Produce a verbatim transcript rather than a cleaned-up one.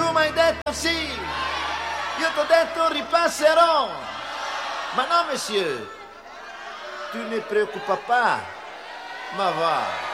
Tu mi hai detto sì, io ti ho detto ripasserò. Ma no, monsieur, tu ne preoccupa pas. Ma va.